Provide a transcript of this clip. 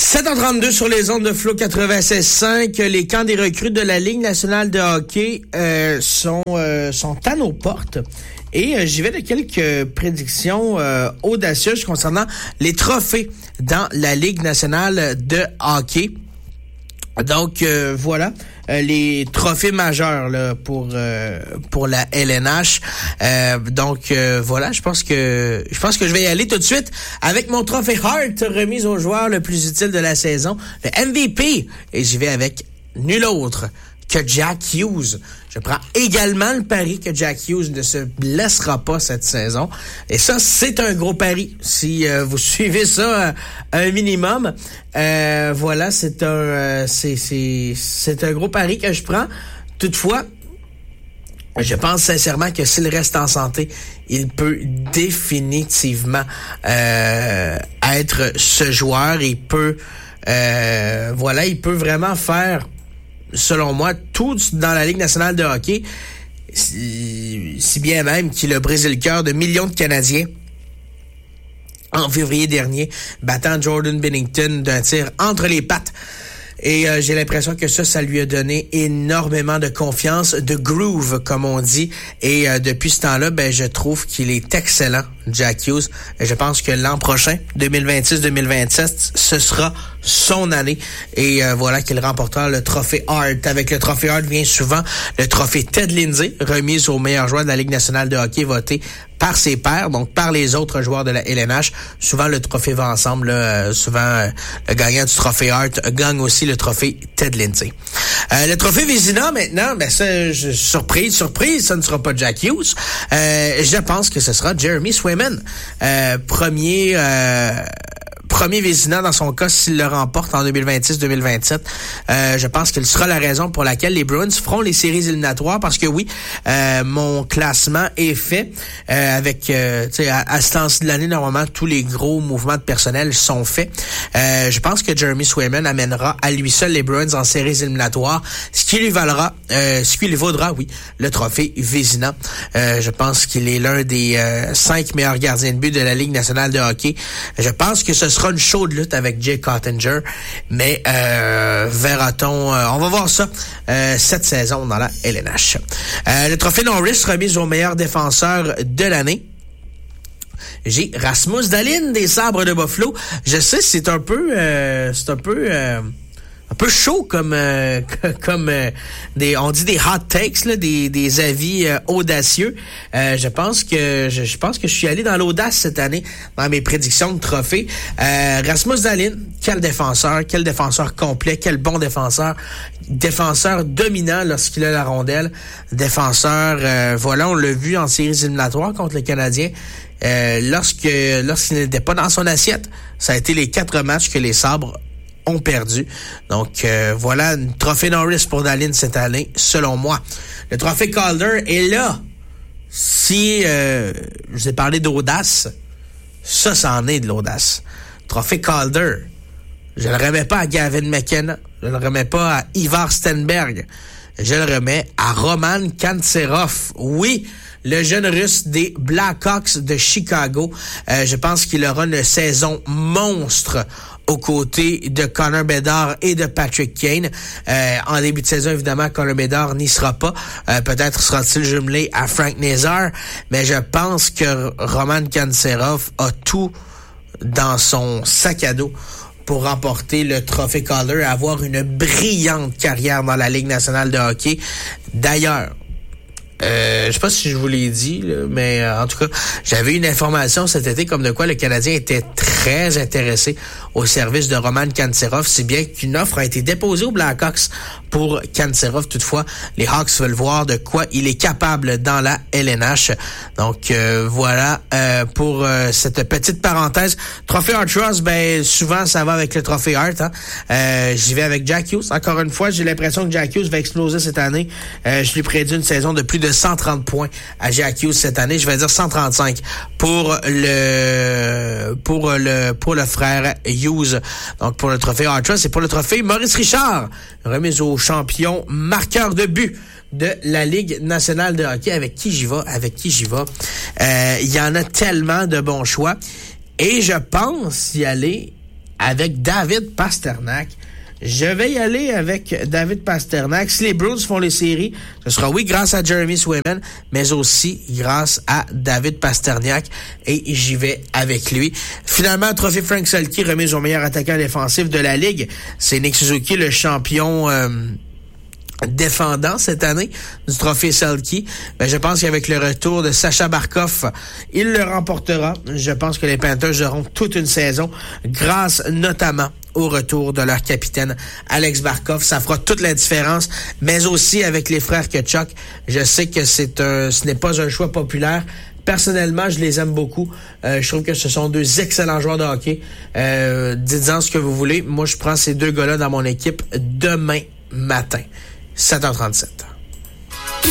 7h32 sur les ondes de Flow 96.5. Les camps des recrues de la Ligue nationale de hockey sont à nos portes. Et j'y vais de quelques prédictions audacieuses concernant les trophées dans la Ligue nationale de hockey. Donc voilà les trophées majeurs là pour la LNH. Voilà, je pense que je vais y aller tout de suite avec mon trophée Hart remis au joueur le plus utile de la saison, le MVP, et j'y vais avec nul autre que Jack Hughes. Je prends également le pari que Jack Hughes ne se blessera pas cette saison. Et ça, c'est un gros pari. Si vous suivez ça un minimum, voilà, c'est un gros pari que je prends. Toutefois, je pense sincèrement que s'il reste en santé, il peut définitivement être ce joueur. Il peut vraiment faire, selon moi, tout dans la Ligue nationale de hockey, si bien même qu'il a brisé le cœur de millions de Canadiens en février dernier, battant Jordan Binnington d'un tir entre les pattes. Et j'ai l'impression que ça lui a donné énormément de confiance, de groove, comme on dit. Et depuis ce temps-là, je trouve qu'il est excellent, Jack Hughes. Et je pense que l'an prochain, 2026-2027, ce sera son année. Et voilà qu'il remportera le trophée Hart. Avec le trophée Hart vient souvent le trophée Ted Lindsay, remis au meilleur joueur de la Ligue nationale de hockey, voté par ses pairs, donc par les autres joueurs de la LNH. Souvent, le trophée va ensemble. Souvent, le gagnant du trophée Hart gagne aussi le trophée Ted Lindsay. Le trophée Vézina, maintenant, surprise, ça ne sera pas Jack Hughes. Je pense que ce sera Jeremy Swayman. Premier Vézina dans son cas s'il le remporte en 2026-2027. Je pense qu'il sera la raison pour laquelle les Bruins feront les séries éliminatoires, parce que oui, mon classement est fait avec à ce temps-ci de l'année, normalement tous les gros mouvements de personnel sont faits. Je pense que Jeremy Swayman amènera à lui seul les Bruins en séries éliminatoires, ce qui lui vaudra le trophée Vézina. Je pense qu'il est l'un des 5 meilleurs gardiens de but de la Ligue nationale de hockey. Je pense que ce sera une chaude lutte avec Jay Cottinger, mais verra-t-on, on va voir ça cette saison dans la LNH. Le trophée Norris remis au meilleur défenseur de l'année. J'ai Rasmus Dahlin des Sabres de Buffalo. Je sais, c'est un peu chaud comme on dit des hot takes là, des avis audacieux. Je pense que je suis allé dans l'audace cette année dans mes prédictions de trophées. Rasmus Dahlin, quel défenseur complet, quel bon défenseur dominant lorsqu'il a la rondelle, défenseur on l'a vu en séries éliminatoires contre le Canadien. Lorsqu'il n'était pas dans son assiette, ça a été les 4 matchs que les Sabres ont perdu. Donc voilà, un trophée Norris pour Dahlin cette année, selon moi. Le trophée Calder est là. Si je vous ai parlé d'audace, ça en est de l'audace. Trophée Calder, je le remets pas à Gavin McKenna, je le remets pas à Ivar Stenberg, je le remets à Roman Kantserov. Oui, le jeune Russe des Blackhawks de Chicago. Je pense qu'il aura une saison monstre aux côtés de Connor Bedard et de Patrick Kane. En début de saison, évidemment, Connor Bedard n'y sera pas. Peut-être sera-t-il jumelé à Frank Nazar, mais je pense que Roman Kantserov a tout dans son sac à dos pour remporter le trophée Calder et avoir une brillante carrière dans la Ligue nationale de hockey. D'ailleurs, je sais pas si je vous l'ai dit, là, mais en tout cas, j'avais une information cet été comme de quoi le Canadien était très intéressé au service de Roman Kantserov, si bien qu'une offre a été déposée aux Blackhawks pour Kantserov. Toutefois, les Hawks veulent voir de quoi il est capable dans la LNH. Donc voilà pour cette petite parenthèse. Trophée Hart Ross, souvent ça va avec le trophée Hart. J'y vais avec Jack Hughes. Encore une fois, j'ai l'impression que Jack Hughes va exploser cette année. Je lui prédis une saison de plus de 130 points à Jack Hughes cette année. Je vais dire 135 pour le frère Hughes. Donc pour le trophée Hart Ross et pour le trophée Maurice Richard, remise au champion marqueur de but de la Ligue nationale de hockey. Avec qui j'y vais? Il y en a tellement de bons choix. Et je pense y aller avec David Pastrnak. Je vais y aller avec David Pastrnak. Si les Bruins font les séries, ce sera oui grâce à Jeremy Swayman, mais aussi grâce à David Pastrnak. Et j'y vais avec lui. Finalement, trophée Frank Selke remis au meilleur attaquant défensif de la Ligue. C'est Nick Suzuki, le champion défendant cette année du trophée Selke. Je pense qu'avec le retour de Sacha Barkov, il le remportera. Je pense que les Panthers auront toute une saison grâce notamment au retour de leur capitaine Alex Barkov. Ça fera toute la différence, mais aussi avec les frères Tkachuk. Je sais que ce n'est pas un choix populaire. Personnellement, je les aime beaucoup. Je trouve que ce sont deux excellents joueurs de hockey. Dites-en ce que vous voulez. Moi, je prends ces deux gars-là dans mon équipe demain matin. 7h37.